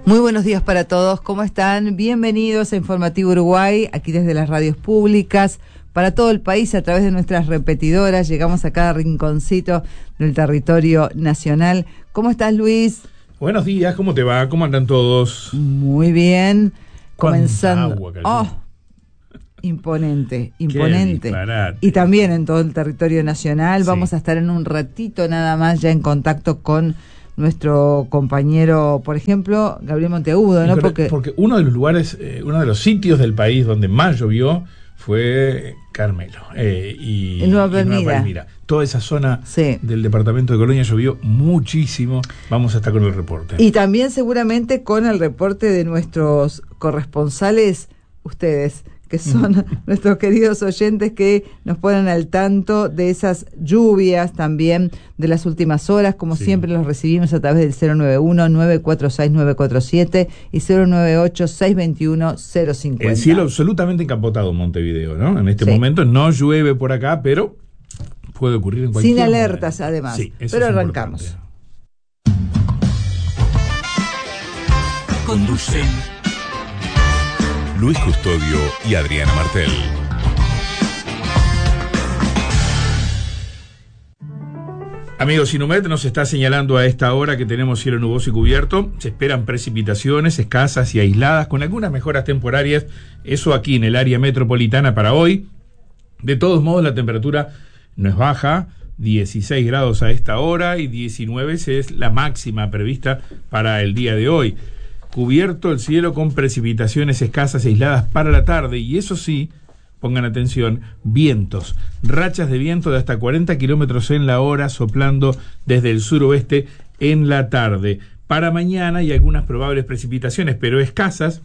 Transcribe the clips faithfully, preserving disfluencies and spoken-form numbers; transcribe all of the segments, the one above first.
Muy buenos días para todos, ¿cómo están? Bienvenidos a Informativo Uruguay, aquí desde las radios públicas, para todo el país a través de nuestras repetidoras. Llegamos a cada rinconcito del territorio nacional. ¿Cómo estás, Luis? Buenos días, ¿cómo te va? ¿Cómo andan todos? Muy bien. Comenzando. Agua cayó. Oh, imponente, imponente. Disparate. Y también en todo el territorio nacional. Sí. Vamos a estar en un ratito nada más ya en contacto con nuestro compañero, por ejemplo, Gabriel Monteagudo, ¿no? Porque, porque uno de los lugares, eh, uno de los sitios del país donde más llovió fue Carmelo eh, y, en Nueva y Nueva Palmira. Palmira. Toda esa zona Sí. del departamento de Colonia llovió muchísimo. Vamos a estar con el reporte. Y también seguramente con el reporte de nuestros corresponsales, ustedes, que son nuestros queridos oyentes que nos ponen al tanto de esas lluvias también de las últimas horas. Como Sí. siempre los recibimos a través del cero nueve uno, nueve cuatro seis, nueve cuatro siete y cero nueve ocho, seis dos uno, cero cinco cero. El cielo absolutamente encapotado en Montevideo, ¿no? En este Sí. momento no llueve por acá, pero puede ocurrir en cualquier Sin momento. alertas, además. Sí, eso Pero es arrancamos. importante. Conducen Luis Custodio y Adriana Martel. Amigos, Inumet nos está señalando a esta hora que tenemos cielo nuboso y cubierto. Se esperan precipitaciones escasas y aisladas con algunas mejoras temporarias. Eso aquí en el área metropolitana para hoy. De todos modos, la temperatura no es baja. dieciséis grados a esta hora y diecinueve es la máxima prevista para el día de hoy. Cubierto el cielo con precipitaciones escasas e aisladas para la tarde, y eso sí, pongan atención, vientos, rachas de viento de hasta cuarenta kilómetros en la hora soplando desde el suroeste en la tarde. Para mañana hay algunas probables precipitaciones, pero escasas.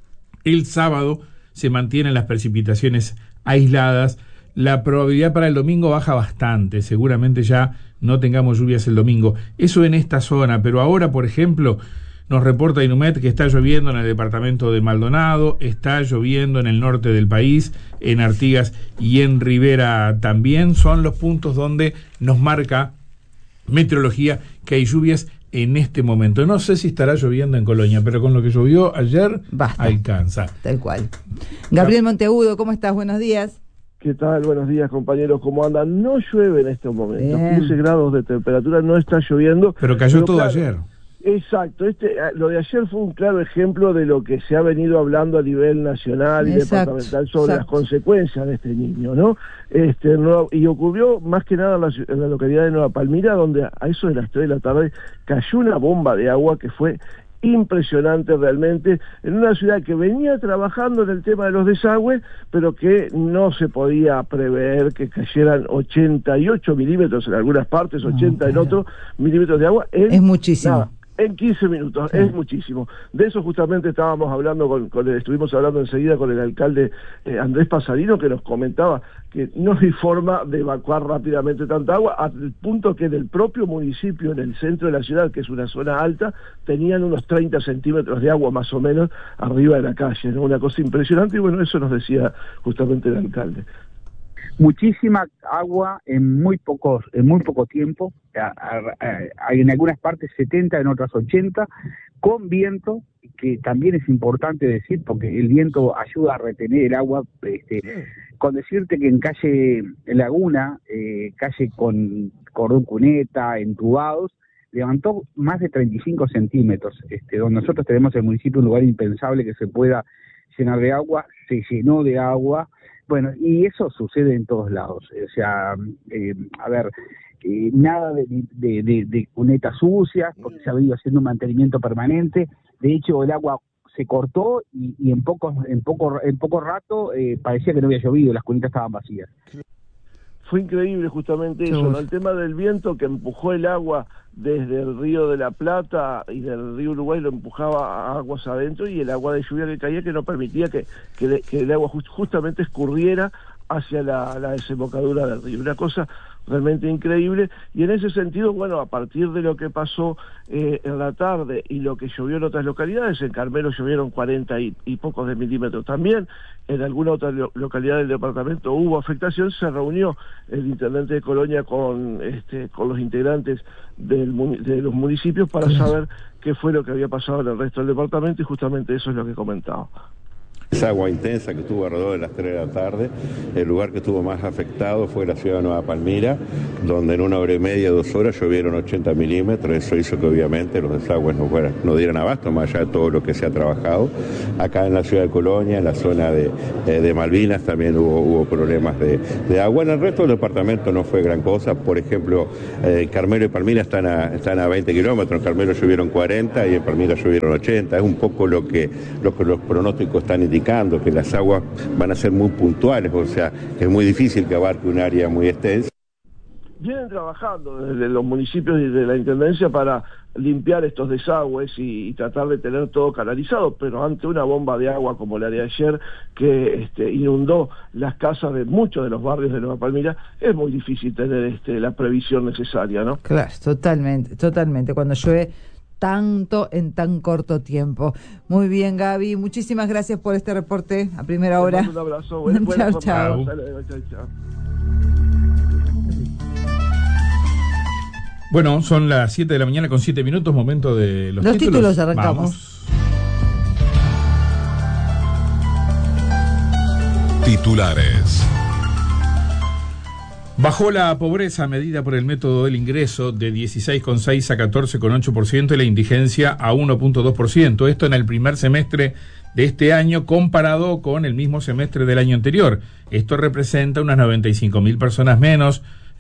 El sábado se mantienen las precipitaciones aisladas. La probabilidad para el domingo baja bastante, seguramente ya no tengamos lluvias el domingo. Eso en esta zona, pero ahora, por ejemplo, nos reporta Inumet que está lloviendo en el departamento de Maldonado, está lloviendo en el norte del país, en Artigas y en Rivera también. Son los puntos donde nos marca meteorología que hay lluvias en este momento. No sé si estará lloviendo en Colonia, pero con lo que llovió ayer, Basta. alcanza. Tal cual. Gabriel Monteagudo, ¿cómo estás? Buenos días. ¿Qué tal? Buenos días, compañeros. ¿Cómo andan? No llueve en estos momentos. Bien. quince grados de temperatura, no está lloviendo. Pero cayó Pero todo claro, ayer. Exacto. Este, lo de ayer fue un claro ejemplo de lo que se ha venido hablando a nivel nacional y Exacto, departamental sobre exacto. las consecuencias de este niño, ¿no? Este, no, y ocurrió más que nada en la, en la localidad de Nueva Palmira, donde a eso de las tres de la tarde cayó una bomba de agua que fue impresionante realmente, en una ciudad que venía trabajando en el tema de los desagües, pero que no se podía prever que cayeran ochenta y ocho milímetros en algunas partes, ochenta No, en claro. otros milímetros de agua. En, Es muchísimo. nada, en quince minutos, Sí. es muchísimo. De eso justamente estábamos hablando, con, con el, estuvimos hablando enseguida con el alcalde eh, Andrés Pasarino, que nos comentaba que no hay forma de evacuar rápidamente tanta agua, al punto que en el propio municipio, en el centro de la ciudad, que es una zona alta, tenían unos treinta centímetros de agua más o menos arriba de la calle, ¿no? Una cosa impresionante, y bueno, eso nos decía justamente el alcalde. Muchísima agua en muy pocos en muy poco tiempo, a, a, a, hay en algunas partes setenta, en otras ochenta, con viento, que también es importante decir, porque el viento ayuda a retener el agua. Este, con decirte que en calle Laguna, eh, calle con cordón cuneta, entubados, levantó más de treinta y cinco centímetros, este, donde nosotros tenemos el municipio un lugar impensable que se pueda llenar de agua, se llenó de agua. Bueno, y eso sucede en todos lados. O sea, eh, a ver, eh, nada de, de, de, de cunetas sucias, porque se ha venido haciendo un mantenimiento permanente. De hecho, el agua se cortó y, y en poco en poco en poco rato eh, parecía que no había llovido, las cunetas estaban vacías. Fue increíble justamente eso, ¿no? El tema del viento que empujó el agua desde el río de la Plata y del río Uruguay, lo empujaba a aguas adentro, y el agua de lluvia que caía que no permitía que, que, que el agua just, justamente escurriera hacia la, la desembocadura del río. Una cosa realmente increíble. Y en ese sentido, bueno, a partir de lo que pasó eh, en la tarde y lo que llovió en otras localidades, en Carmelo llovieron cuarenta y, y pocos de milímetros también, en alguna otra lo, localidad del departamento hubo afectación. Se reunió el intendente de Colonia con, este, con los integrantes del, de los municipios para saber qué fue lo que había pasado en el resto del departamento, y justamente eso es lo que comentaba. Esa agua intensa que estuvo alrededor de las tres de la tarde, el lugar que estuvo más afectado fue la ciudad de Nueva Palmira, donde en una hora y media, dos horas llovieron ochenta milímetros. Eso hizo que obviamente los desagües no, fueran, no dieran abasto, más allá de todo lo que se ha trabajado. Acá en la ciudad de Colonia, en la zona de, eh, de Malvinas, también hubo, hubo problemas de, de agua. En el resto del departamento no fue gran cosa. Por ejemplo, eh, Carmelo y Palmira están a, están a veinte kilómetros, en Carmelo llovieron cuarenta y en Palmira llovieron ochenta. Es un poco lo que, lo que los pronósticos están indicando, que las aguas van a ser muy puntuales, o sea, que es muy difícil que abarque un área muy extensa. Vienen trabajando desde los municipios y de la Intendencia para limpiar estos desagües y, y tratar de tener todo canalizado, pero ante una bomba de agua como la de ayer, que este, inundó las casas de muchos de los barrios de Nueva Palmira, es muy difícil tener este, la previsión necesaria, ¿no? Claro, totalmente, totalmente. Cuando llueve tanto en tan corto tiempo. Muy bien, Gaby, muchísimas gracias por este reporte a primera hora. Un abrazo. Buen, chao, chao. Bueno, son las siete de la mañana con siete minutos, momento de los, los títulos. títulos arrancamos. Vamos. Titulares. Bajó la pobreza medida por el método del ingreso de dieciséis coma seis a catorce coma ocho por ciento y la indigencia a uno coma dos por ciento. Esto en el primer semestre de este año comparado con el mismo semestre del año anterior. Esto representa unas noventa y cinco mil personas menos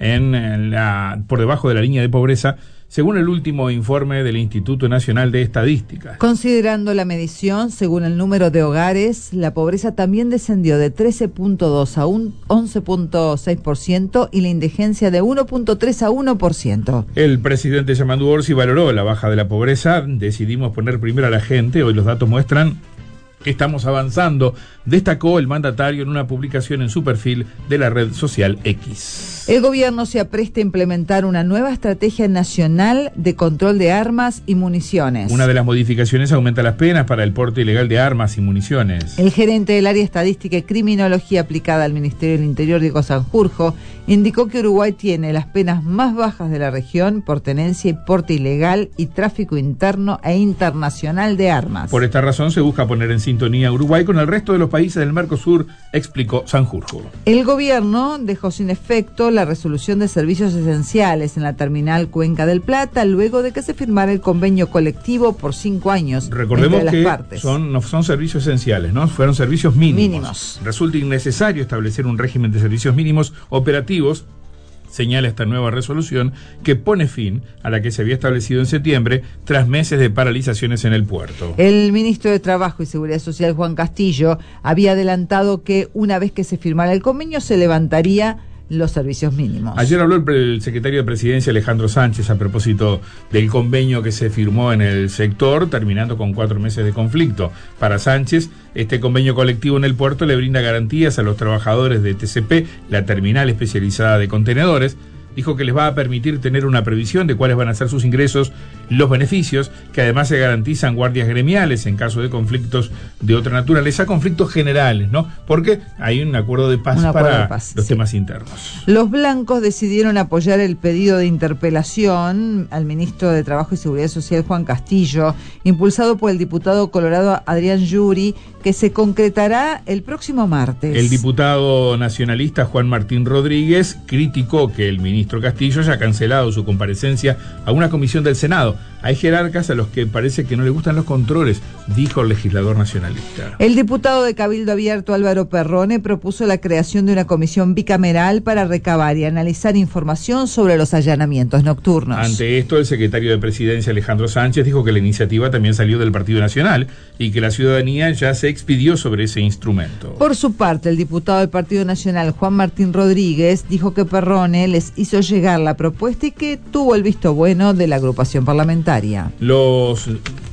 en la, por debajo de la línea de pobreza, según el último informe del Instituto Nacional de Estadística. Considerando la medición, según el número de hogares, la pobreza también descendió de trece punto dos a once punto seis por ciento y la indigencia de uno punto tres a uno por ciento. El presidente Yamandu Orsi valoró la baja de la pobreza. Decidimos poner primero a la gente. Hoy los datos muestran que estamos avanzando, destacó el mandatario en una publicación en su perfil de la red social X. El gobierno se apresta a implementar una nueva estrategia nacional de control de armas y municiones. Una de las modificaciones aumenta las penas para el porte ilegal de armas y municiones. El gerente del área estadística y criminología aplicada al Ministerio del Interior, Diego Sanjurjo, indicó que Uruguay tiene las penas más bajas de la región por tenencia y porte ilegal y tráfico interno e internacional de armas. Por esta razón se busca poner en sintonía a Uruguay con el resto de los países del Mercosur, explicó Sanjurjo. El gobierno dejó sin efecto la resolución de servicios esenciales en la terminal Cuenca del Plata luego de que se firmara el convenio colectivo por cinco años. Recordemos entre las que partes. Son, no son servicios esenciales, ¿no? Fueron servicios mínimos. Mínimos. Resulta innecesario establecer un régimen de servicios mínimos operativos, señala esta nueva resolución, que pone fin a la que se había establecido en septiembre tras meses de paralizaciones en el puerto. El ministro de Trabajo y Seguridad Social, Juan Castillo, había adelantado que una vez que se firmara el convenio se levantaría los servicios mínimos. Ayer habló el, el secretario de Presidencia, Alejandro Sánchez, a propósito del convenio que se firmó en el sector, terminando con cuatro meses de conflicto. Para Sánchez, este convenio colectivo en el puerto le brinda garantías a los trabajadores de T C P, la terminal especializada de contenedores. Dijo que les va a permitir tener una previsión de cuáles van a ser sus ingresos, los beneficios, que además se garantizan guardias gremiales en caso de conflictos de otra naturaleza, conflictos generales, ¿no? Porque hay un acuerdo de paz acuerdo para de paz, los sí. temas internos. Los blancos decidieron apoyar el pedido de interpelación al ministro de Trabajo y Seguridad Social, Juan Castillo, impulsado por el diputado colorado Adrián Yuri, que se concretará el próximo martes. El diputado nacionalista Juan Martín Rodríguez criticó que el ministro Castillo haya cancelado su comparecencia a una comisión del Senado. Hay jerarcas a los que parece que no les gustan los controles, dijo el legislador nacionalista. El diputado de Cabildo Abierto Álvaro Perrone propuso la creación de una comisión bicameral para recabar y analizar información sobre los allanamientos nocturnos. Ante esto, el secretario de Presidencia Alejandro Sánchez dijo que la iniciativa también salió del Partido Nacional y que la ciudadanía ya se expidió sobre ese instrumento. Por su parte, el diputado del Partido Nacional, Juan Martín Rodríguez, dijo que Perrone les hizo llegar la propuesta y que tuvo el visto bueno de la agrupación parlamentaria. Los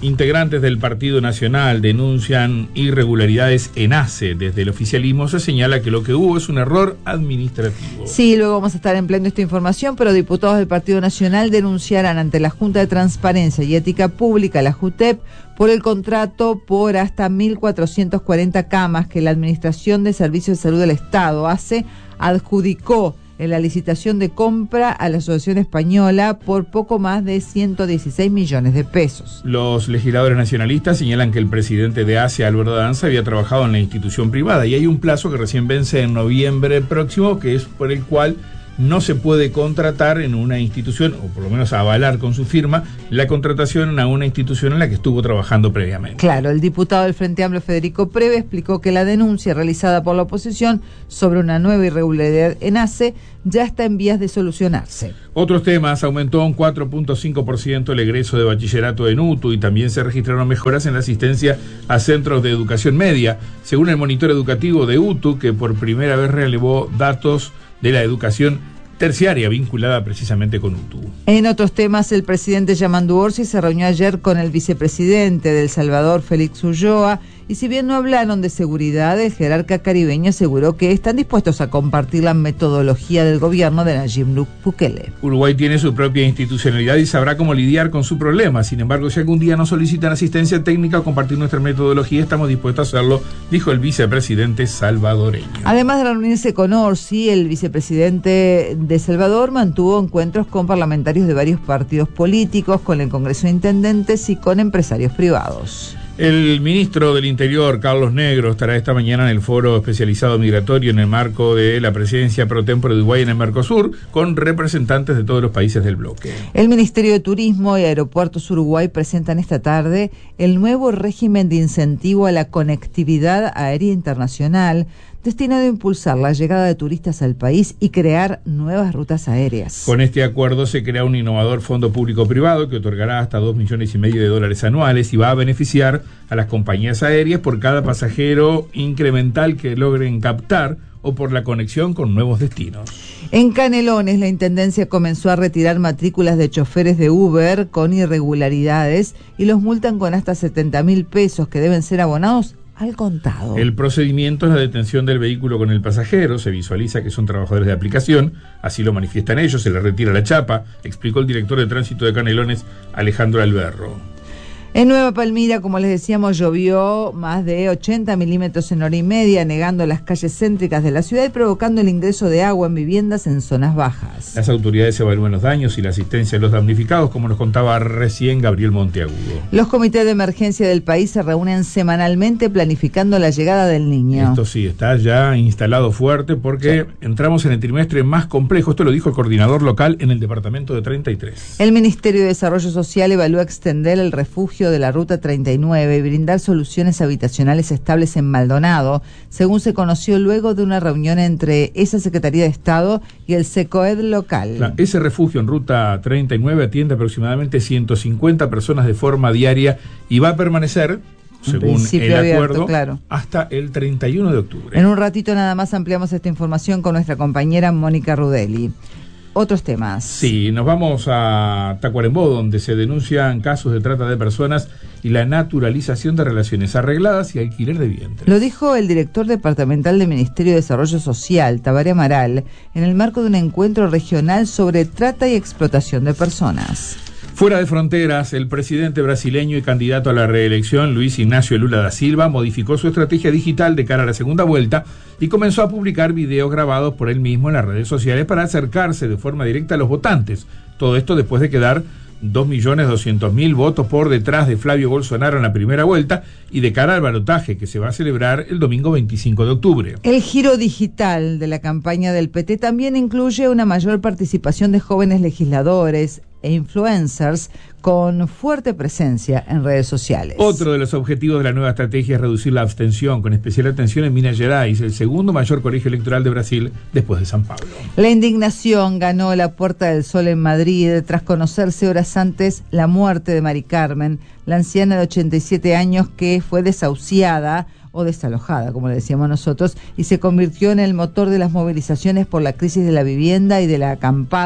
Integrantes del Partido Nacional denuncian irregularidades en ACE. Desde el oficialismo se señala que lo que hubo es un error administrativo. Sí, luego vamos a estar empleando esta información, pero diputados del Partido Nacional denunciarán ante la Junta de Transparencia y Ética Pública, la JUTEP, por el contrato por hasta mil cuatrocientas cuarenta camas que la Administración de Servicios de Salud del Estado, ACE, adjudicó en la licitación de compra a la Asociación Española por poco más de ciento dieciséis millones de pesos. Los legisladores nacionalistas señalan que el presidente de ACE, Álvaro Danza, había trabajado en la institución privada y hay un plazo que recién vence en noviembre próximo, que es por el cual no se puede contratar en una institución, o por lo menos avalar con su firma, la contratación a una institución en la que estuvo trabajando previamente. Claro, el diputado del Frente Amplio, Federico Preve, explicó que la denuncia realizada por la oposición sobre una nueva irregularidad en ACE ya está en vías de solucionarse. Otros temas: aumentó un cuatro punto cinco por ciento el egreso de bachillerato en U T U y también se registraron mejoras en la asistencia a centros de educación media, según el monitor educativo de U T U, que por primera vez relevó datos de la educación terciaria vinculada precisamente con U T U. En otros temas, el presidente Yamandu Orsi se reunió ayer con el vicepresidente de El Salvador, Félix Ulloa, y si bien no hablaron de seguridad, el jerarca caribeño aseguró que están dispuestos a compartir la metodología del gobierno de Nayib Bukele. Uruguay tiene su propia institucionalidad y sabrá cómo lidiar con su problema. Sin embargo, si algún día nos solicitan asistencia técnica o compartir nuestra metodología, estamos dispuestos a hacerlo, dijo el vicepresidente salvadoreño. Además de reunirse con Orsi, el vicepresidente de El Salvador mantuvo encuentros con parlamentarios de varios partidos políticos, con el Congreso de Intendentes y con empresarios privados. El ministro del Interior, Carlos Negro, estará esta mañana en el foro especializado migratorio en el marco de la presidencia pro tempore de Uruguay en el Mercosur, con representantes de todos los países del bloque. El Ministerio de Turismo y Aeropuertos Uruguay presentan esta tarde el nuevo régimen de incentivo a la conectividad aérea internacional, destinado a impulsar la llegada de turistas al país y crear nuevas rutas aéreas. Con este acuerdo se crea un innovador fondo público-privado que otorgará hasta dos millones y medio de dólares anuales y va a beneficiar a las compañías aéreas por cada pasajero incremental que logren captar o por la conexión con nuevos destinos. En Canelones, la Intendencia comenzó a retirar matrículas de choferes de Uber con irregularidades y los multan con hasta setenta mil pesos que deben ser abonados al contado. El procedimiento es la detención del vehículo con el pasajero. Se visualiza que son trabajadores de aplicación, así lo manifiestan ellos, se les retira la chapa, explicó el director de tránsito de Canelones, Alejandro Alberro. En Nueva Palmira, como les decíamos, llovió más de ochenta milímetros en hora y media, negando las calles céntricas de la ciudad y provocando el ingreso de agua en viviendas en zonas bajas. Las autoridades evalúan los daños y la asistencia a los damnificados, como nos contaba recién Gabriel Monteagudo. Los comités de emergencia del país se reúnen semanalmente planificando la llegada del niño. Esto sí, está ya instalado fuerte porque sí. Entramos en el trimestre más complejo. Esto lo dijo el coordinador local en el departamento de treinta y tres. El Ministerio de Desarrollo Social evalúa extender el refugio de la Ruta treinta y nueve y brindar soluciones habitacionales estables en Maldonado, según se conoció luego de una reunión entre esa Secretaría de Estado y el SECOED local. Claro, ese refugio en Ruta treinta y nueve atiende aproximadamente ciento cincuenta personas de forma diaria y va a permanecer, según el abierto, acuerdo, claro, hasta el treinta y uno de octubre. En un ratito nada más ampliamos esta información con nuestra compañera Mónica Rudelli. Otros temas. Sí, nos vamos a Tacuarembó, donde se denuncian casos de trata de personas y la naturalización de relaciones arregladas y alquiler de vientres. Lo dijo el director departamental del Ministerio de Desarrollo Social, Tabaré Amaral, en el marco de un encuentro regional sobre trata y explotación de personas. Fuera de fronteras, el presidente brasileño y candidato a la reelección, Luis Ignacio Lula da Silva, modificó su estrategia digital de cara a la segunda vuelta y comenzó a publicar videos grabados por él mismo en las redes sociales para acercarse de forma directa a los votantes. Todo esto después de quedar dos millones doscientos mil votos por detrás de Flavio Bolsonaro en la primera vuelta y de cara al balotaje que se va a celebrar el domingo veinticinco de octubre. El giro digital de la campaña del P T también incluye una mayor participación de jóvenes legisladores e influencers con fuerte presencia en redes sociales. Otro de los objetivos de la nueva estrategia es reducir la abstención, con especial atención en Minas Gerais, el segundo mayor colegio electoral de Brasil después de San Pablo. La indignación ganó la Puerta del Sol en Madrid tras conocerse horas antes la muerte de Mari Carmen, la anciana de ochenta y siete años que fue desahuciada o desalojada, como le decíamos nosotros, y se convirtió en el motor de las movilizaciones por la crisis de la vivienda y de la acampada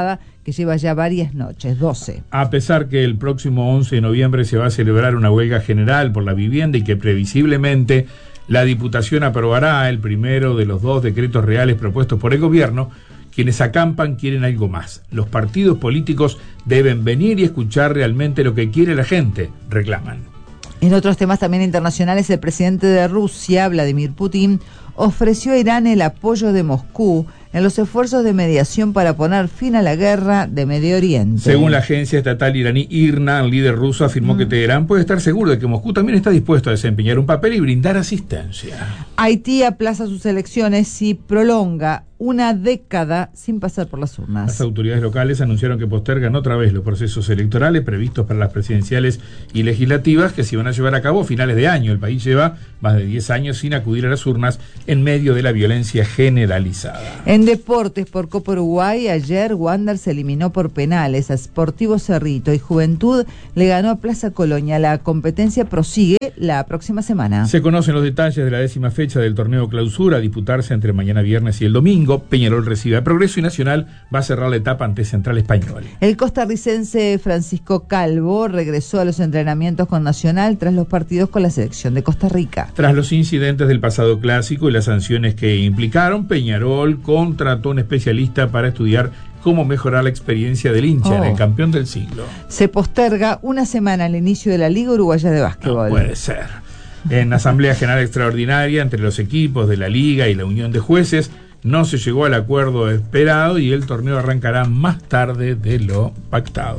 que lleva ya varias noches, doce. A pesar que el próximo once de noviembre se va a celebrar una huelga general por la vivienda y que previsiblemente la Diputación aprobará el primero de los dos decretos reales propuestos por el gobierno, quienes acampan quieren algo más. Los partidos políticos deben venir y escuchar realmente lo que quiere la gente, reclaman. En otros temas también internacionales, el presidente de Rusia, Vladimir Putin, ofreció a Irán el apoyo de Moscú en los esfuerzos de mediación para poner fin a la guerra de Medio Oriente. Según la agencia estatal iraní IRNA, el líder ruso afirmó mm. que Teherán puede estar seguro de que Moscú también está dispuesto a desempeñar un papel y brindar asistencia. Haití aplaza sus elecciones y prolonga una década sin pasar por las urnas. Las autoridades locales anunciaron que postergan otra vez los procesos electorales previstos para las presidenciales y legislativas que se iban a llevar a cabo a finales de año. El país lleva más de diez años sin acudir a las urnas en medio de la violencia generalizada. En deportes, por Copa Uruguay, ayer Wander se eliminó por penales a Sportivo Cerrito y Juventud le ganó a Plaza Colonia. La competencia prosigue la próxima semana. Se conocen los detalles de la décima fecha del torneo Clausura a disputarse entre mañana viernes y el domingo. Peñarol recibe a Progreso y Nacional va a cerrar la etapa ante Central Español. El costarricense Francisco Calvo regresó a los entrenamientos con Nacional tras los partidos con la selección de Costa Rica. Tras los incidentes del pasado clásico y las sanciones que implicaron, Peñarol contrató un especialista para estudiar cómo mejorar la experiencia del hincha oh. en el campeón del siglo. Se posterga una semana el inicio de la Liga Uruguaya de Básquetbol. No puede ser. En Asamblea General Extraordinaria entre los equipos de la Liga y la Unión de Jueces no se llegó al acuerdo esperado y el torneo arrancará más tarde de lo pactado.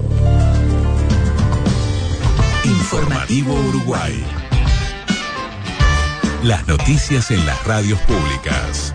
Informativo Uruguay. Las noticias en las radios públicas.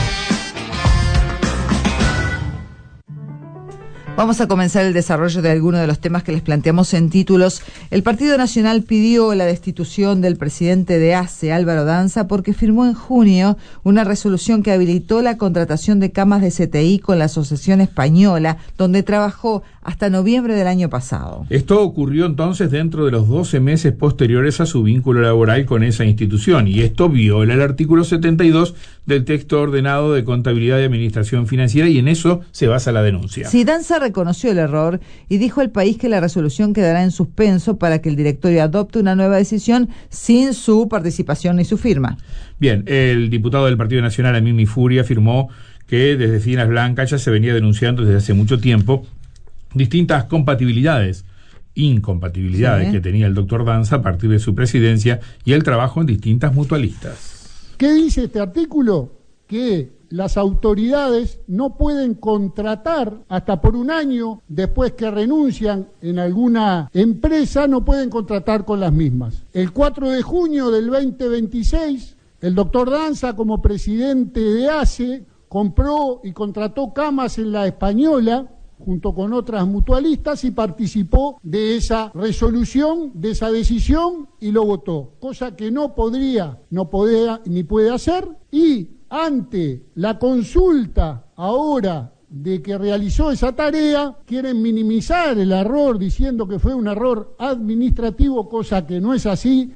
Vamos a comenzar el desarrollo de algunos de los temas que les planteamos en títulos. El Partido Nacional pidió la destitución del presidente de A C E, Álvaro Danza, porque firmó en junio una resolución que habilitó la contratación de camas de C T I con la Asociación Española, donde trabajó hasta noviembre del año pasado. Esto ocurrió entonces dentro de los doce meses posteriores a su vínculo laboral con esa institución, y esto viola el artículo setenta y dos del texto ordenado de contabilidad y administración financiera, y en eso se basa la denuncia. Sí, Danza reconoció el error y dijo al país que la resolución quedará en suspenso para que el directorio adopte una nueva decisión sin su participación ni su firma. Bien, el diputado del Partido Nacional, Amimi Furia, afirmó que desde Finas Blancas ya se venía denunciando desde hace mucho tiempo distintas compatibilidades, incompatibilidades sí. que tenía el doctor Danza a partir de su presidencia y el trabajo en distintas mutualistas. ¿Qué dice este artículo? Que las autoridades no pueden contratar hasta por un año después que renuncian en alguna empresa, no pueden contratar con las mismas. El cuatro de junio del veinte veintiséis, el doctor Danza, como presidente de A C E, compró y contrató camas en la Española junto con otras mutualistas y participó de esa resolución, de esa decisión, y lo votó, cosa que no podría, no podía ni puede hacer. Y ante la consulta ahora de que realizó esa tarea, quieren minimizar el error diciendo que fue un error administrativo, cosa que no es así.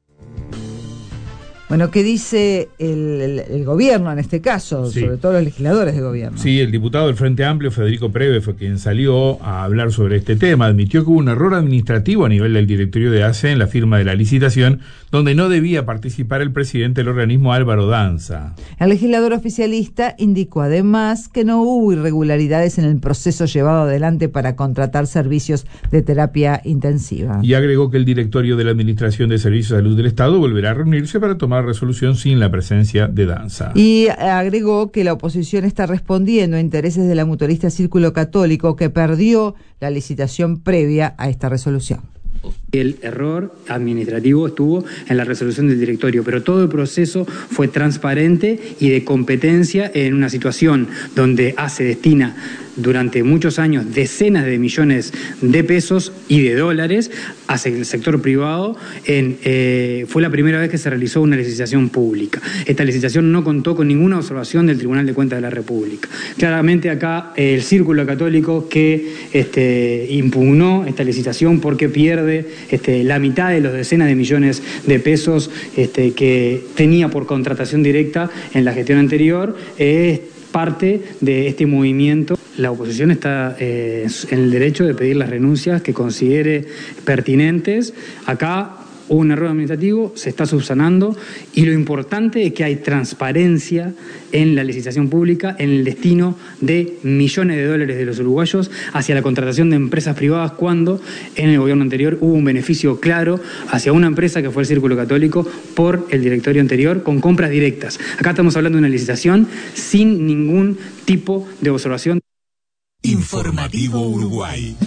Bueno, ¿qué dice el, el, el gobierno en este caso? Sí. Sobre todo los legisladores de gobierno. Sí, el diputado del Frente Amplio, Federico Preve, fue quien salió a hablar sobre este tema. Admitió que hubo un error administrativo a nivel del directorio de A C E en la firma de la licitación, donde no debía participar el presidente del organismo, Álvaro Danza. El legislador oficialista indicó además que no hubo irregularidades en el proceso llevado adelante para contratar servicios de terapia intensiva. Y agregó que el directorio de la Administración de Servicios de Salud del Estado volverá a reunirse para tomar resolución sin la presencia de Danza. Y agregó que la oposición está respondiendo a intereses de la mutualista Círculo Católico, que perdió la licitación previa a esta resolución. El error administrativo estuvo en la resolución del directorio, pero todo el proceso fue transparente y de competencia en una situación donde A C E destina durante muchos años decenas de millones de pesos y de dólares hacia el sector privado. En, eh, fue la primera vez que se realizó una licitación pública. Esta licitación no contó con ninguna observación del Tribunal de Cuentas de la República. Claramente acá eh, el Círculo Católico que este, impugnó esta licitación porque pierde este, la mitad de los decenas de millones de pesos este, que tenía por contratación directa en la gestión anterior, eh, parte de este movimiento. La oposición está eh, en el derecho de pedir las renuncias que considere pertinentes. Acá hubo un error administrativo, se está subsanando, y lo importante es que hay transparencia en la licitación pública, en el destino de millones de dólares de los uruguayos hacia la contratación de empresas privadas, cuando en el gobierno anterior hubo un beneficio claro hacia una empresa que fue el Círculo Católico por el directorio anterior con compras directas. Acá estamos hablando de una licitación sin ningún tipo de observación. Informativo Uruguay.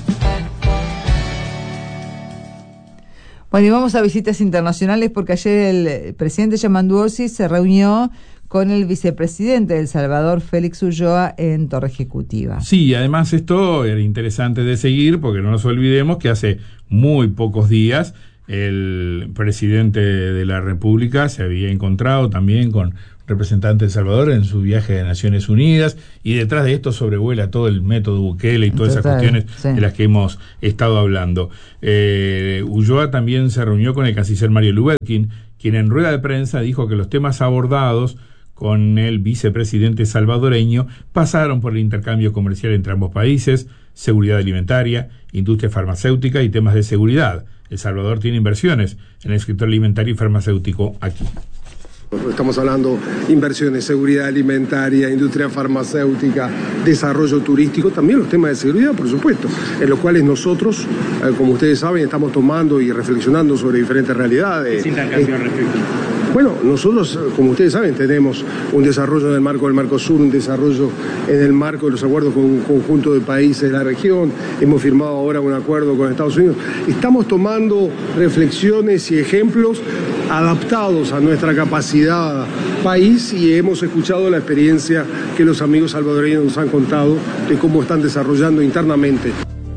Bueno, y vamos a visitas internacionales porque ayer el presidente Yamandu Orsi se reunió con el vicepresidente de El Salvador, Félix Ulloa, en Torre Ejecutiva. Sí, además esto era interesante de seguir porque no nos olvidemos que hace muy pocos días el presidente de la República se había encontrado también con representante de El Salvador en su viaje de Naciones Unidas, y detrás de esto sobrevuela todo el método Bukele y todas Total, esas cuestiones sí. de las que hemos estado hablando. Eh, Ulloa también se reunió con el canciller Mario Lubetkin, quien en rueda de prensa dijo que los temas abordados con el vicepresidente salvadoreño pasaron por el intercambio comercial entre ambos países, seguridad alimentaria, industria farmacéutica y temas de seguridad. El Salvador tiene inversiones en el sector alimentario y farmacéutico aquí. Estamos hablando de inversiones, seguridad alimentaria, industria farmacéutica, desarrollo turístico, también los temas de seguridad, por supuesto, en los cuales nosotros, eh, como ustedes saben, estamos tomando y reflexionando sobre diferentes realidades. ¿Qué intercambio eh, respecto? Bueno, nosotros, como ustedes saben, tenemos un desarrollo en el marco del Mercosur, un desarrollo en el marco de los acuerdos con un conjunto de países de la región. Hemos firmado ahora un acuerdo con Estados Unidos. Estamos tomando reflexiones y ejemplos adaptados a nuestra capacidad país, y hemos escuchado la experiencia que los amigos salvadoreños nos han contado de cómo están desarrollando internamente.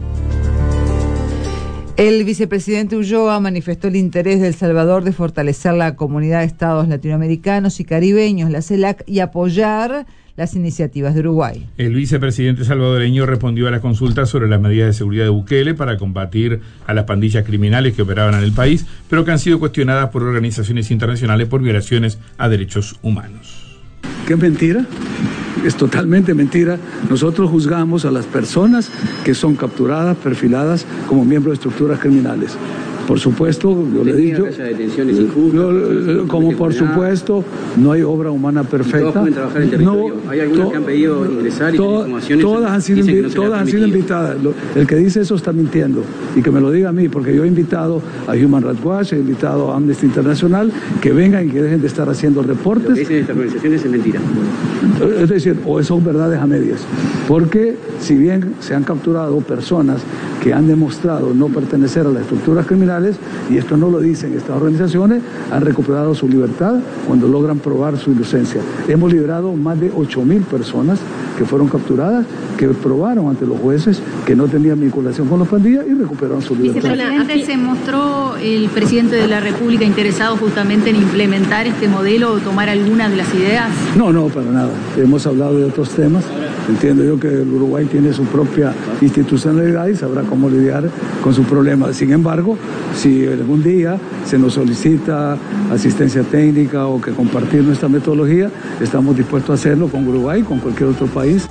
El vicepresidente Ulloa manifestó el interés de El Salvador de fortalecer la comunidad de estados latinoamericanos y caribeños, la CELAC, y apoyar las iniciativas de Uruguay. El vicepresidente salvadoreño respondió a las consultas sobre las medidas de seguridad de Bukele para combatir a las pandillas criminales que operaban en el país, pero que han sido cuestionadas por organizaciones internacionales por violaciones a derechos humanos. ¿Qué mentira? Es totalmente mentira. Nosotros juzgamos a las personas que son capturadas, perfiladas como miembros de estructuras criminales. Por supuesto, yo le he dicho, yo, como por supuesto, no hay obra humana perfecta. Todos pueden trabajar en territorio. No, hay algunas to, que han pedido ingresar y to, informaciones. Todas han sido, invi- no todas han sido invitadas. El que dice eso está mintiendo. Y que me lo diga a mí, porque yo he invitado a Human Rights Watch, he invitado a Amnesty International, que vengan y que dejen de estar haciendo reportes. Lo que dicen estas organizaciones es mentira. Es decir, o son verdades a medias. Porque si bien se han capturado personas que han demostrado no pertenecer a las estructuras criminales, y esto no lo dicen estas organizaciones, han recuperado su libertad cuando logran probar su inocencia. Hemos liberado más de ocho mil personas que fueron capturadas, que probaron ante los jueces que no tenían vinculación con los pandillas y recuperaron su libertad. Vicepresidente, ¿se mostró el presidente de la República interesado justamente en implementar este modelo o tomar alguna de las ideas? No, no, para nada. Hemos hablado de otros temas. Entiendo yo que el Uruguay tiene su propia institucionalidad y sabrá cómo lidiar con sus problemas. Sin embargo, si algún día se nos solicita asistencia técnica o que compartir nuestra metodología, estamos dispuestos a hacerlo con Uruguay y con cualquier otro país.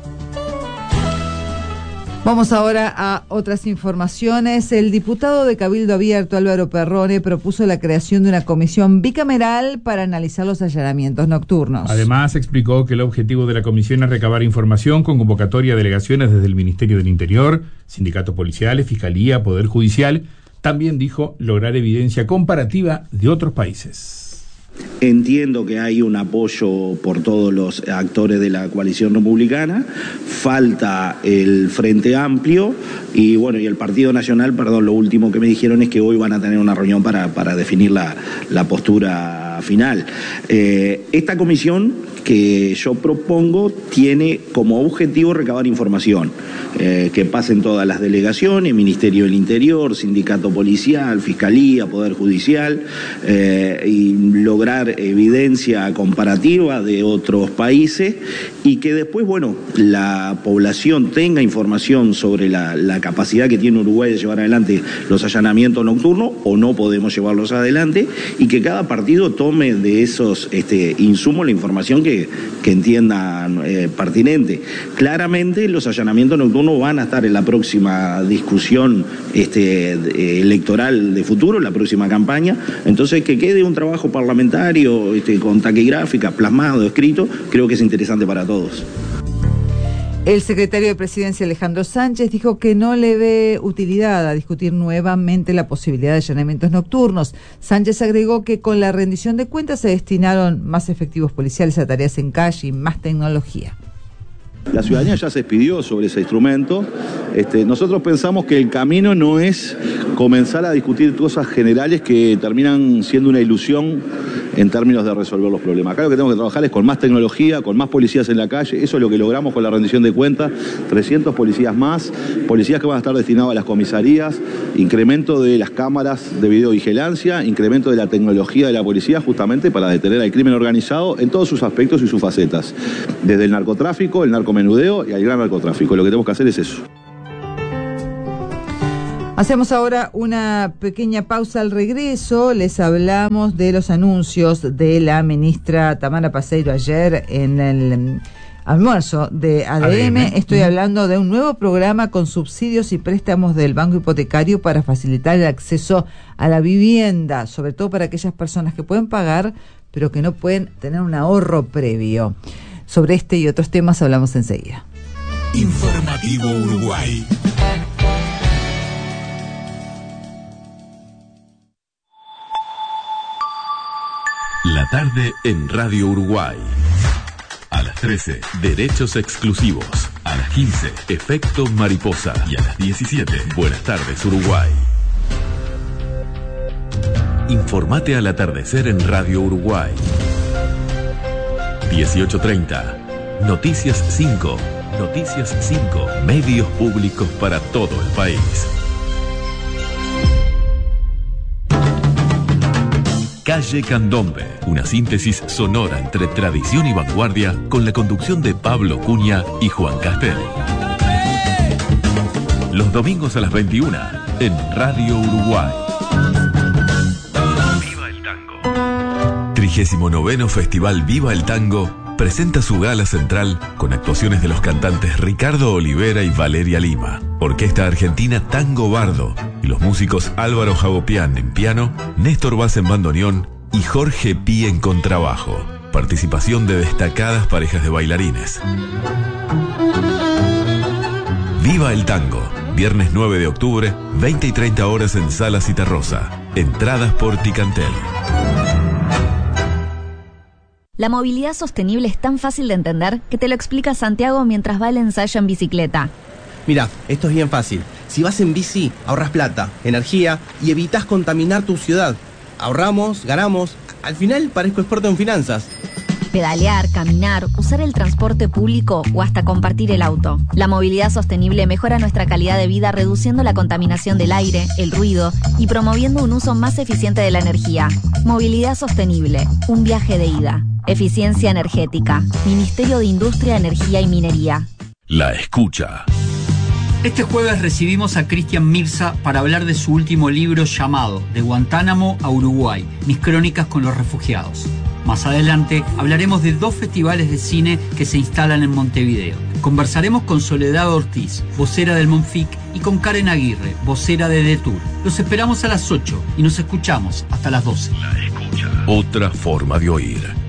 Vamos ahora a otras informaciones. El diputado de Cabildo Abierto, Álvaro Perrone, propuso la creación de una comisión bicameral para analizar los allanamientos nocturnos. Además, explicó que el objetivo de la comisión es recabar información con convocatoria a delegaciones desde el Ministerio del Interior, sindicatos policiales, Fiscalía, Poder Judicial. También dijo lograr evidencia comparativa de otros países. Entiendo que hay un apoyo por todos los actores de la coalición republicana, falta el Frente Amplio y bueno, y el Partido Nacional, perdón, lo último que me dijeron es que hoy van a tener una reunión para, para definir la, la postura final. Eh, esta comisión que yo propongo tiene como objetivo recabar información, eh, que pasen todas las delegaciones, Ministerio del Interior, Sindicato Policial, Fiscalía, Poder Judicial, eh, y lograr evidencia comparativa de otros países y que después, bueno, la población tenga información sobre la, la capacidad que tiene Uruguay de llevar adelante los allanamientos nocturnos o no podemos llevarlos adelante y que cada partido tome tome de esos este, insumos la información que, que entiendan eh, pertinente. Claramente los allanamientos nocturnos van a estar en la próxima discusión este, electoral de futuro, la próxima campaña, entonces que quede un trabajo parlamentario este, con taquigráfica, plasmado, escrito, creo que es interesante para todos. El secretario de Presidencia, Alejandro Sánchez, dijo que no le ve utilidad a discutir nuevamente la posibilidad de allanamientos nocturnos. Sánchez agregó que con la rendición de cuentas se destinaron más efectivos policiales a tareas en calle y más tecnología. La ciudadanía ya se expidió sobre ese instrumento. Este, nosotros pensamos que el camino no es comenzar a discutir cosas generales que terminan siendo una ilusión en términos de resolver los problemas. Acá lo que tenemos que trabajar es con más tecnología, con más policías en la calle. Eso es lo que logramos con la rendición de cuentas. trescientos policías más, policías que van a estar destinados a las comisarías, incremento de las cámaras de videovigilancia, incremento de la tecnología de la policía justamente para detener al crimen organizado en todos sus aspectos y sus facetas. Desde el narcotráfico, el narcomenudeo y al gran narcotráfico. Lo que tenemos que hacer es eso. Hacemos ahora una pequeña pausa. Al regreso les hablamos de los anuncios de la ministra Tamara Paseiro ayer en el almuerzo de A D M. A D M. Estoy uh-huh. hablando de un nuevo programa con subsidios y préstamos del Banco Hipotecario para facilitar el acceso a la vivienda, sobre todo para aquellas personas que pueden pagar, pero que no pueden tener un ahorro previo. Sobre este y otros temas hablamos enseguida. Informativo Uruguay. La tarde en Radio Uruguay. A las trece, derechos exclusivos. A las quince, efecto mariposa. Y a las diecisiete, buenas tardes Uruguay. Informate al atardecer en Radio Uruguay. dieciocho treinta, Noticias cinco. Noticias cinco, medios públicos para todo el país. Calle Candombe, una síntesis sonora entre tradición y vanguardia con la conducción de Pablo Cunha y Juan Castel. Los domingos a las veintiuna en Radio Uruguay. Viva el Tango. trigésimo noveno Festival Viva el Tango presenta su gala central con actuaciones de los cantantes Ricardo Olivera y Valeria Lima, Orquesta Argentina Tango Bardo y los músicos Álvaro Jagopián en piano, Néstor Vaz en bandoneón y Jorge Pi en contrabajo. Participación de destacadas parejas de bailarines. Viva el Tango, viernes nueve de octubre, veinte y treinta horas en Sala Citarrosa. Entradas por Ticantel. La movilidad sostenible es tan fácil de entender que te lo explica Santiago mientras va al ensayo en bicicleta. Mira, esto es bien fácil. Si vas en bici, ahorras plata, energía y evitas contaminar tu ciudad. Ahorramos, ganamos. Al final parezco experto en finanzas. Pedalear, caminar, usar el transporte público o hasta compartir el auto. La movilidad sostenible mejora nuestra calidad de vida reduciendo la contaminación del aire, el ruido y promoviendo un uso más eficiente de la energía. Movilidad sostenible, un viaje de ida. Eficiencia energética. Ministerio de Industria, Energía y Minería. La escucha. Este jueves recibimos a Cristian Mirza para hablar de su último libro llamado De Guantánamo a Uruguay, mis crónicas con los refugiados. Más adelante hablaremos de dos festivales de cine que se instalan en Montevideo. Conversaremos con Soledad Ortiz, vocera del Monfic, y con Karen Aguirre, vocera de Detour. Los esperamos a las ocho y nos escuchamos hasta las doce. La escucha. Otra forma de oír.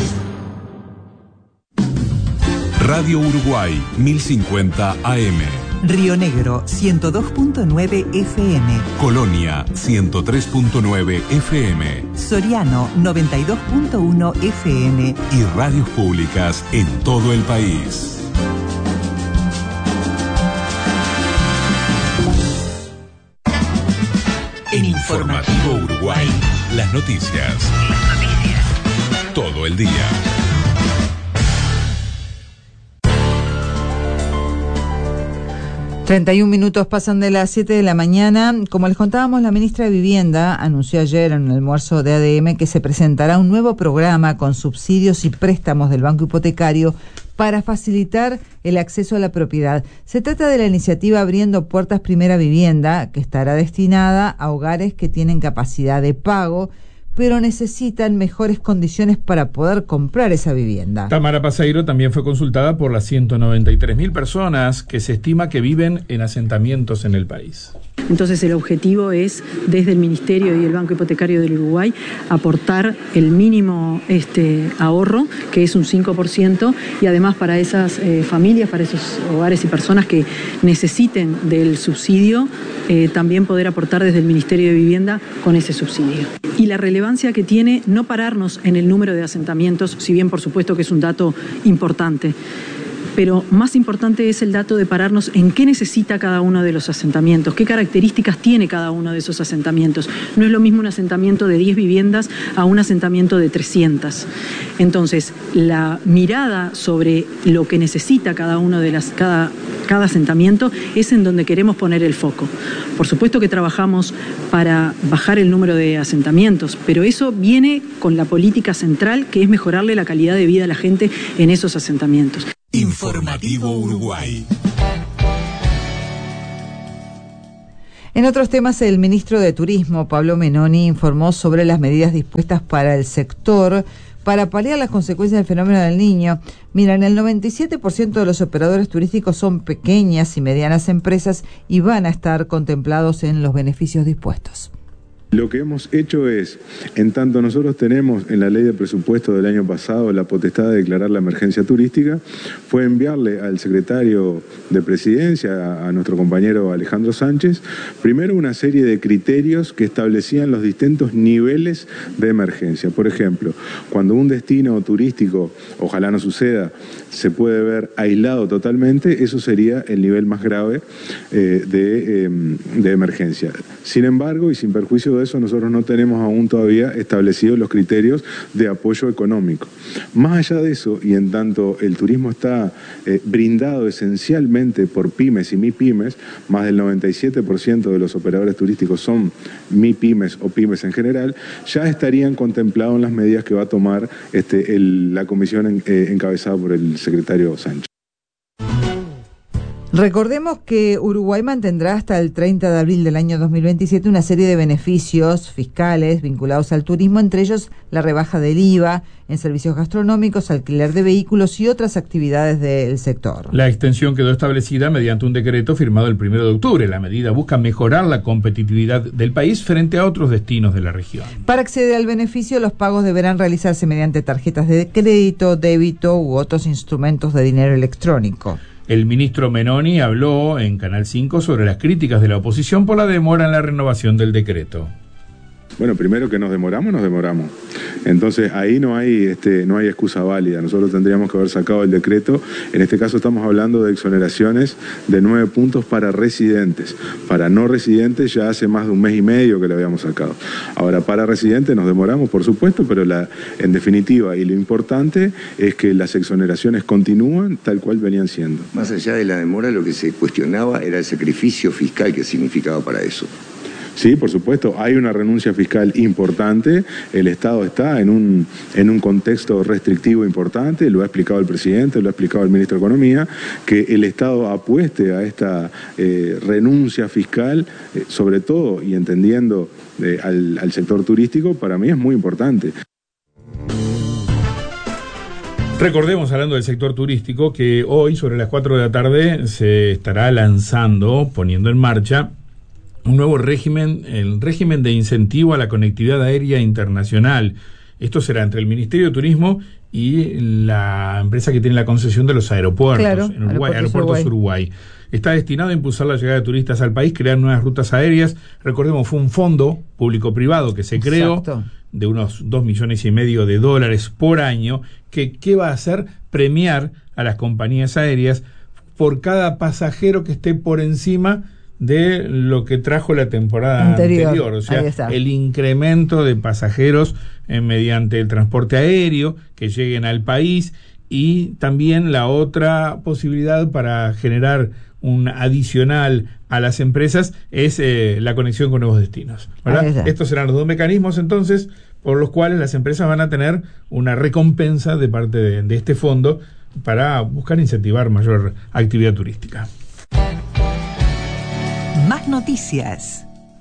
Radio Uruguay, mil cincuenta A M. Río Negro, ciento dos punto nueve F M. Colonia, ciento tres punto nueve F M. Soriano, noventa y dos punto uno F M. Y radios públicas en todo el país. En Informativo Uruguay, las noticias. Las noticias. Todo el día. treinta y un minutos pasan de las siete de la mañana. Como les contábamos, la ministra de Vivienda anunció ayer en el almuerzo de A D M que se presentará un nuevo programa con subsidios y préstamos del Banco Hipotecario para facilitar el acceso a la propiedad. Se trata de la iniciativa Abriendo Puertas Primera Vivienda, que estará destinada a hogares que tienen capacidad de pago, pero necesitan mejores condiciones para poder comprar esa vivienda. Tamara Paseiro también fue consultada por las ciento noventa y tres mil personas que se estima que viven en asentamientos en el país. Entonces el objetivo es, desde el Ministerio y el Banco Hipotecario del Uruguay, aportar el mínimo este, ahorro, que es un cinco por ciento, y además para esas eh, familias, para esos hogares y personas que necesiten del subsidio, eh, también poder aportar desde el Ministerio de Vivienda con ese subsidio. Y la relevancia que tiene no pararnos en el número de asentamientos, si bien por supuesto que es un dato importante, pero más importante es el dato de pararnos en qué necesita cada uno de los asentamientos, qué características tiene cada uno de esos asentamientos. No es lo mismo un asentamiento de diez viviendas a un asentamiento de trescientas. Entonces, la mirada sobre lo que necesita cada uno de las cada, cada asentamiento es en donde queremos poner el foco. Por supuesto que trabajamos para bajar el número de asentamientos, pero eso viene con la política central, que es mejorarle la calidad de vida a la gente en esos asentamientos. Informativo Uruguay. En otros temas, el ministro de Turismo, Pablo Menoni, informó sobre las medidas dispuestas para el sector para paliar las consecuencias del fenómeno del Niño. Miren, el noventa y siete por ciento de los operadores turísticos son pequeñas y medianas empresas y van a estar contemplados en los beneficios dispuestos. Lo que hemos hecho es, en tanto nosotros tenemos en la ley de presupuesto del año pasado la potestad de declarar la emergencia turística, fue enviarle al secretario de Presidencia, a nuestro compañero Alejandro Sánchez, primero una serie de criterios que establecían los distintos niveles de emergencia. Por ejemplo, cuando un destino turístico, ojalá no suceda, se puede ver aislado totalmente, eso sería el nivel más grave eh, de, eh, de emergencia. Sin embargo, y sin perjuicio de eso, nosotros no tenemos aún todavía establecidos los criterios de apoyo económico. Más allá de eso, y en tanto el turismo está eh, brindado esencialmente por pymes y mipymes, más del noventa y siete por ciento de los operadores turísticos son mipymes o pymes en general, ya estarían contemplados en las medidas que va a tomar este, el, la comisión en, eh, encabezada por el secretario Sánchez. Recordemos que Uruguay mantendrá hasta el treinta de abril del año dos mil veintisiete una serie de beneficios fiscales vinculados al turismo, entre ellos la rebaja del I V A en servicios gastronómicos, alquiler de vehículos y otras actividades del sector. La extensión quedó establecida mediante un decreto firmado el primero de octubre. La medida busca mejorar la competitividad del país frente a otros destinos de la región. Para acceder al beneficio, los pagos deberán realizarse mediante tarjetas de crédito, débito u otros instrumentos de dinero electrónico. El ministro Menoni habló en Canal cinco sobre las críticas de la oposición por la demora en la renovación del decreto. Bueno, primero que nos demoramos, nos demoramos. Entonces ahí no hay este, no hay excusa válida. Nosotros tendríamos que haber sacado el decreto. En este caso estamos hablando de exoneraciones de nueve puntos para residentes. Para no residentes ya hace más de un mes y medio que lo habíamos sacado. Ahora, para residentes nos demoramos, por supuesto, pero la, en definitiva, y lo importante es que las exoneraciones continúan tal cual venían siendo. Más allá de la demora, lo que se cuestionaba era el sacrificio fiscal que significaba para eso. Sí, por supuesto, hay una renuncia fiscal importante, el Estado está en un, en un contexto restrictivo importante, lo ha explicado el presidente, lo ha explicado el ministro de Economía, que el Estado apueste a esta eh, renuncia fiscal, eh, sobre todo y entendiendo eh, al, al sector turístico, para mí es muy importante. Recordemos, hablando del sector turístico, que hoy sobre las cuatro de la tarde se estará lanzando, poniendo en marcha, un nuevo régimen, el régimen de incentivo a la conectividad aérea internacional. Esto será entre el Ministerio de Turismo y la empresa que tiene la concesión de los aeropuertos, claro, en Uruguay, Aeropuertos Uruguay. Uruguay. Está destinado a impulsar la llegada de turistas al país, crear nuevas rutas aéreas. Recordemos, fue un fondo público-privado que se creó, exacto, de unos dos millones y medio de dólares por año, que ¿qué va a hacer? Premiar a las compañías aéreas por cada pasajero que esté por encima de lo que trajo la temporada anterior, anterior. O sea, el incremento de pasajeros eh, mediante el transporte aéreo que lleguen al país, y también la otra posibilidad para generar un adicional a las empresas es eh, la conexión con nuevos destinos, ¿verdad? Estos serán los dos mecanismos entonces por los cuales las empresas van a tener una recompensa de parte de, de este fondo para buscar incentivar mayor actividad turística. Más noticias.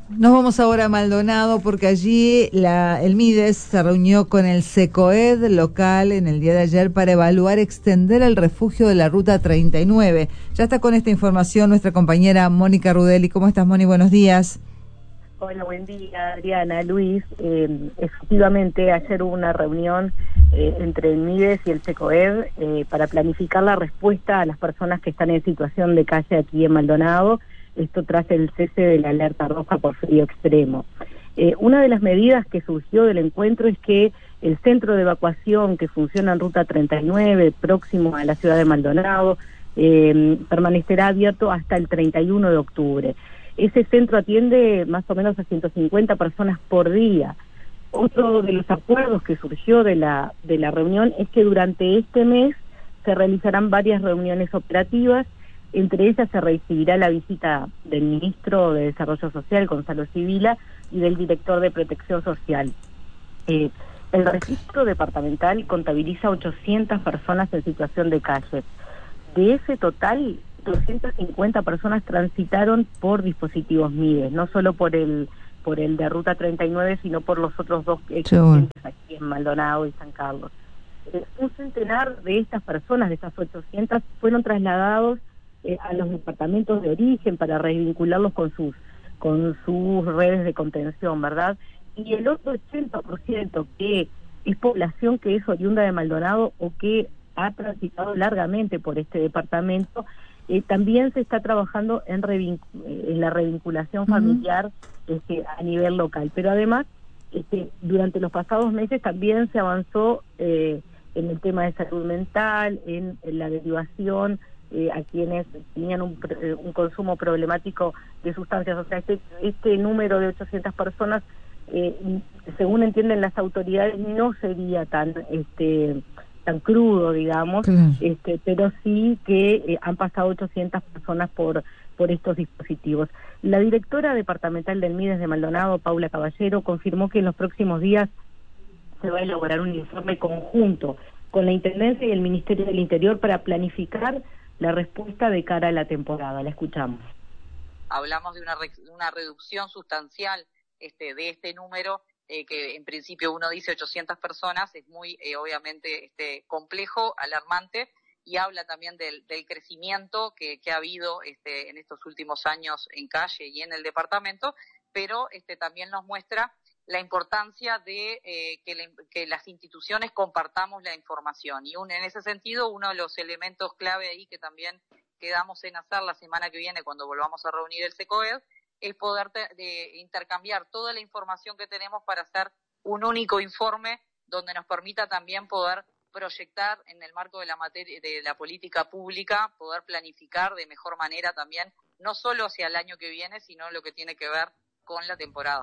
Nos vamos ahora a Maldonado porque allí la, el MIDES se reunió con el SECOED local en el día de ayer para evaluar extender el refugio de la Ruta treinta y nueve. Ya está con esta información nuestra compañera Mónica Rudelli. ¿Cómo estás, Moni? Buenos días. Hola, buen día, Adriana, Luis. Eh, efectivamente, ayer hubo una reunión eh, entre el MIDES y el SECOED eh, para planificar la respuesta a las personas que están en situación de calle aquí en Maldonado. Esto tras el cese de la alerta roja por frío extremo. Eh, una de las medidas que surgió del encuentro es que el centro de evacuación que funciona en Ruta treinta y nueve, próximo a la ciudad de Maldonado, eh, permanecerá abierto hasta el treinta y uno de octubre. Ese centro atiende más o menos a ciento cincuenta personas por día. Otro de los acuerdos que surgió de la, de la reunión es que durante este mes se realizarán varias reuniones operativas. Entre ellas se recibirá la visita del ministro de Desarrollo Social, Gonzalo Sibila, y del director de Protección Social. Eh, el registro departamental contabiliza ochocientas personas en situación de calle. De ese total, doscientas cincuenta personas transitaron por dispositivos MIDES, no solo por el por el de Ruta treinta y nueve, sino por los otros dos existentes aquí en Maldonado y San Carlos. Eh, un centenar de estas personas, de estas ochocientas, fueron trasladados Eh, a los departamentos de origen para revincularlos con sus con sus redes de contención, ¿verdad? Y el otro ochenta por ciento que es población que es oriunda de Maldonado o que ha transitado largamente por este departamento, eh, también se está trabajando en, revincu- en la revinculación familiar este, a nivel local. Pero además, este, durante los pasados meses también se avanzó eh, en el tema de salud mental, en, en la derivación Eh, a quienes tenían un, eh, un consumo problemático de sustancias. O sea, este, este número de ochocientas personas, eh, según entienden las autoridades, no sería tan este tan crudo, digamos, claro. este pero sí que eh, han pasado ochocientas personas por por estos dispositivos. La directora departamental del MIDES de Maldonado, Paula Caballero, confirmó que en los próximos días se va a elaborar un informe conjunto con la Intendencia y el Ministerio del Interior para planificar la respuesta de cara a la temporada. La escuchamos. Hablamos de una, re, una reducción sustancial este, de este número, eh, que en principio uno dice ochocientas personas, es muy eh, obviamente este, complejo, alarmante, y habla también del, del crecimiento que, que ha habido este, en estos últimos años en calle y en el departamento, pero este, también nos muestra la importancia de eh, que, le, que las instituciones compartamos la información. Y un, en ese sentido, uno de los elementos clave ahí que también quedamos en hacer la semana que viene cuando volvamos a reunir el SECOED, es poder te, de intercambiar toda la información que tenemos para hacer un único informe donde nos permita también poder proyectar en el marco de la materia de la política pública, poder planificar de mejor manera también, no solo hacia el año que viene, sino lo que tiene que ver con la temporada.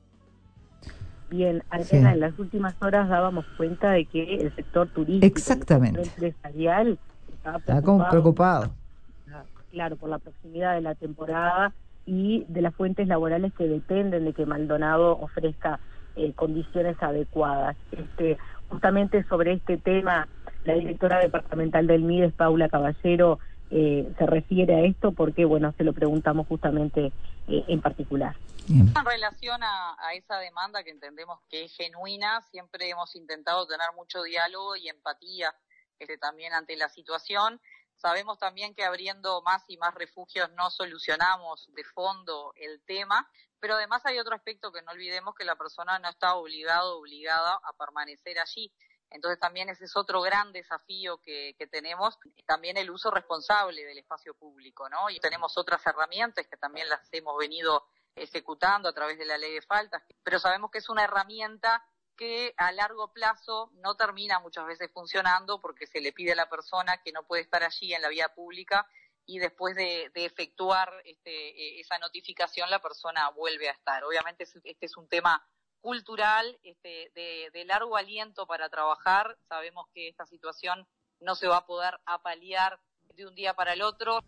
Bien, Adriana, sí. En las últimas horas dábamos cuenta de que el sector turístico, exactamente, el sector empresarial, estaba preocupado, está como preocupado. Claro, por la proximidad de la temporada y de las fuentes laborales que dependen de que Maldonado ofrezca eh, condiciones adecuadas. Este, justamente sobre este tema, la directora departamental del MIDES, Paula Caballero, eh, se refiere a esto porque, bueno, se lo preguntamos justamente eh, en particular. Bien. En relación a, a esa demanda que entendemos que es genuina, siempre hemos intentado tener mucho diálogo y empatía este, también ante la situación. Sabemos también que abriendo más y más refugios no solucionamos de fondo el tema, pero además hay otro aspecto que no olvidemos, que la persona no está obligado o obligada a permanecer allí. Entonces también ese es otro gran desafío que, que tenemos, también el uso responsable del espacio público, ¿no? Y tenemos otras herramientas que también las hemos venido ejecutando a través de la ley de faltas, pero sabemos que es una herramienta que a largo plazo no termina muchas veces funcionando porque se le pide a la persona que no puede estar allí en la vía pública y después de, de efectuar este, esa notificación la persona vuelve a estar. Obviamente este es un tema cultural, este, de, de largo aliento para trabajar. Sabemos que esta situación no se va a poder apalear de un día para el otro.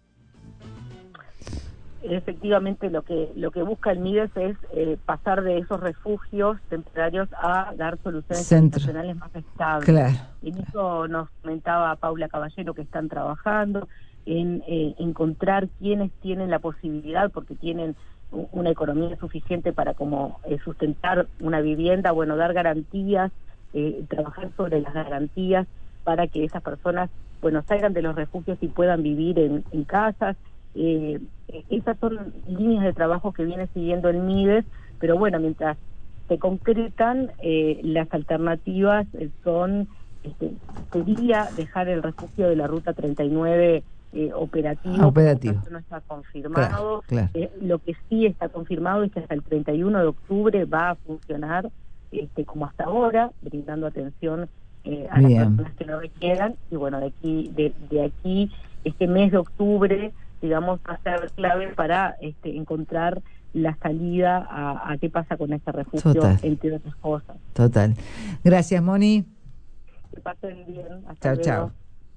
Efectivamente, lo que lo que busca el MIDES es eh, pasar de esos refugios temporarios a dar soluciones habitacionales más estables. Claro. En eso nos comentaba Paula Caballero que están trabajando en eh, encontrar quienes tienen la posibilidad, porque tienen una economía suficiente para como eh, sustentar una vivienda, bueno, dar garantías, eh, trabajar sobre las garantías para que esas personas, bueno, salgan de los refugios y puedan vivir en, en casas. Eh, esas son líneas de trabajo que viene siguiendo el MIDES, pero bueno, mientras se concretan, eh, las alternativas son, este, sería dejar el refugio de la Ruta treinta y nueve eh, operativo. Operativo. Eso no está confirmado. Claro, claro. Eh, lo que sí está confirmado es que hasta el treinta y uno de octubre va a funcionar este, como hasta ahora, brindando atención eh, a Bien. las personas que lo requieran. Y bueno, de aquí, de, de aquí, este mes de octubre, digamos, va a ser clave para este, encontrar la salida a, a qué pasa con este refugio, Total. entre otras cosas. Total. Gracias, Moni. Que pasen bien. Hasta Chao, luego. chao.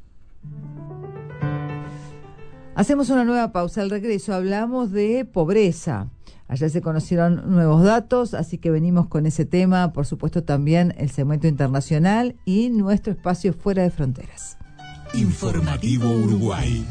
Hacemos una nueva pausa. Al regreso hablamos de pobreza. Ayer se conocieron nuevos datos, así que venimos con ese tema, por supuesto también el segmento internacional y nuestro espacio fuera de fronteras. Informativo Uruguay.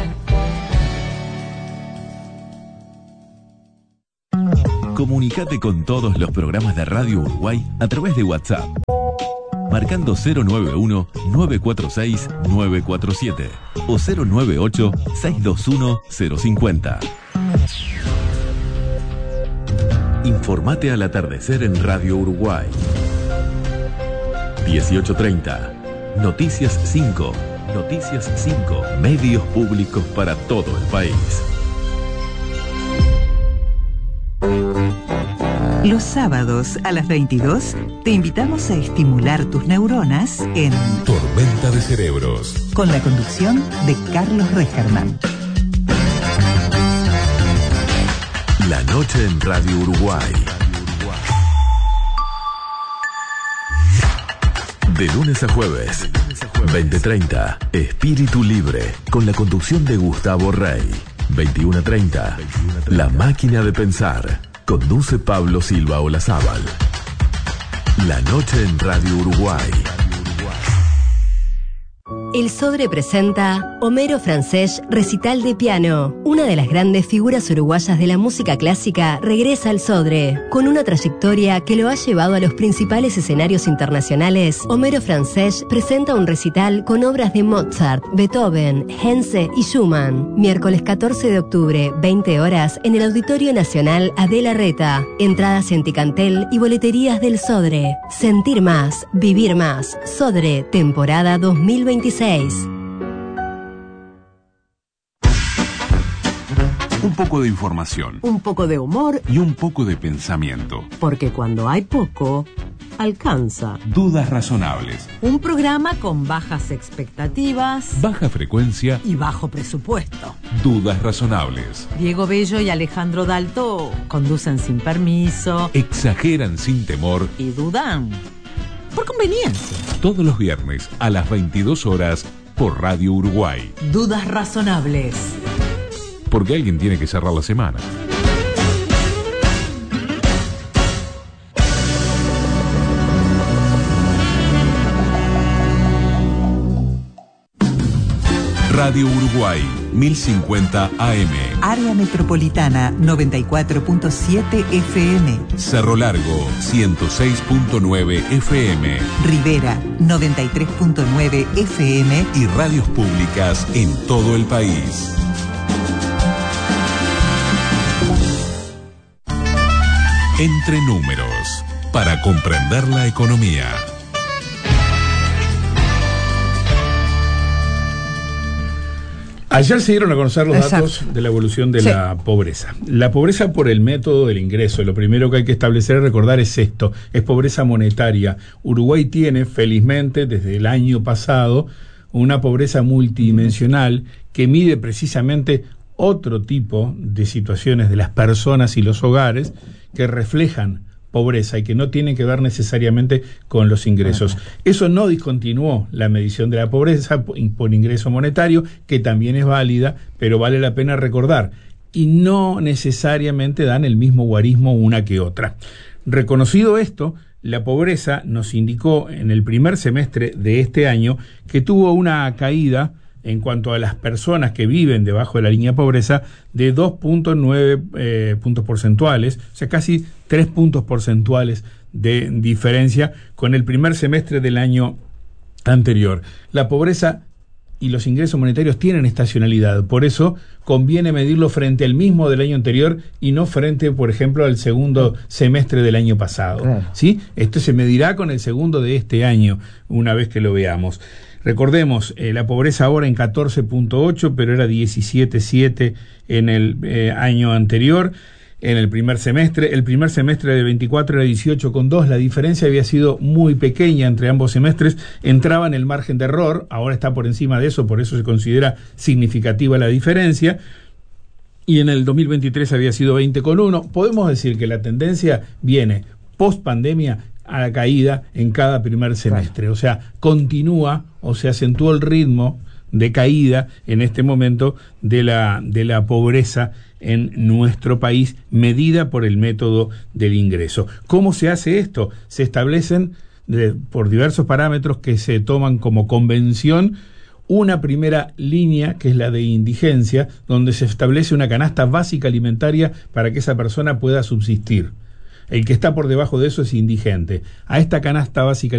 Comunicate con todos los programas de Radio Uruguay a través de WhatsApp. Marcando cero nueve uno, nueve cuatro seis, nueve cuatro siete o cero nueve ocho, seis dos uno, cero cinco cero. Informate al atardecer en Radio Uruguay. dieciocho treinta. Noticias cinco. Noticias cinco. Medios públicos para todo el país. Los sábados a las veintidós te invitamos a estimular tus neuronas en Tormenta de Cerebros, con la conducción de Carlos Regerman. La noche en Radio Uruguay. De lunes a jueves, veinte treinta, Espíritu Libre, con la conducción de Gustavo Rey. veintiuno treinta, La Máquina de Pensar, conduce Pablo Silva Olazábal. La noche en Radio Uruguay. El Sodre presenta Homero Francés Recital de Piano. Una de las grandes figuras uruguayas de la música clásica regresa al Sodre. Con una trayectoria que lo ha llevado a los principales escenarios internacionales, Homero Francés presenta un recital con obras de Mozart, Beethoven, Henze y Schumann. Miércoles catorce de octubre, veinte horas, en el Auditorio Nacional Adela Reta. Entradas en Ticantel y boleterías del Sodre. Sentir más, vivir más. Sodre, temporada dos mil veintiséis. Un poco de información. Un poco de humor. Y un poco de pensamiento. Porque cuando hay poco, alcanza. Dudas razonables. Un programa con bajas expectativas. Baja frecuencia. Y bajo presupuesto. Dudas razonables. Diego Bello y Alejandro Dalto conducen sin permiso. Exageran sin temor. Y dudan por conveniencia. Todos los viernes a las veintidós horas por Radio Uruguay. Dudas razonables. Porque alguien tiene que cerrar la semana. Radio Uruguay, mil cincuenta A M. Área Metropolitana, noventa y cuatro punto siete F M. Cerro Largo, ciento seis punto nueve F M. Rivera, noventa y tres punto nueve F M. Y radios públicas en todo el país. Entre números, para comprender la economía. Ayer se dieron a conocer los Exacto. datos de la evolución de Sí. la pobreza. La pobreza por el método del ingreso. Lo primero que hay que establecer y recordar es esto, es pobreza monetaria. Uruguay tiene, felizmente, desde el año pasado, una pobreza multidimensional que mide precisamente otro tipo de situaciones de las personas y los hogares que reflejan pobreza y que no tienen que ver necesariamente con los ingresos. Eso no discontinuó la medición de la pobreza por ingreso monetario, que también es válida, pero vale la pena recordar, y no necesariamente dan el mismo guarismo una que otra. Reconocido esto, la pobreza nos indicó en el primer semestre de este año que tuvo una caída en cuanto a las personas que viven debajo de la línea de pobreza de dos punto nueve eh, puntos porcentuales, o sea, casi tres puntos porcentuales de diferencia con el primer semestre del año anterior. La pobreza y los ingresos monetarios tienen estacionalidad, por eso conviene medirlo frente al mismo del año anterior y no frente, por ejemplo, al segundo semestre del año pasado. Claro. ¿Sí? Esto se medirá con el segundo de este año, una vez que lo veamos. Recordemos, eh, la pobreza ahora en catorce punto ocho, pero era diecisiete punto siete en el eh, año anterior. En el primer semestre, el primer semestre de veinticuatro era dieciocho coma dos, la diferencia había sido muy pequeña entre ambos semestres, entraba en el margen de error, ahora está por encima de eso, por eso se considera significativa la diferencia, y en el dos mil veintitrés había sido veinte coma uno. Podemos decir que la tendencia viene post pandemia a la caída en cada primer semestre, o sea, continúa o se acentuó el ritmo de caída en este momento de la, de la pobreza en nuestro país, medida por el método del ingreso. ¿Cómo se hace esto? Se establecen de, por diversos parámetros que se toman como convención una primera línea, que es la de indigencia, donde se establece una canasta básica alimentaria para que esa persona pueda subsistir. El que está por debajo de eso es indigente. A esta canasta básica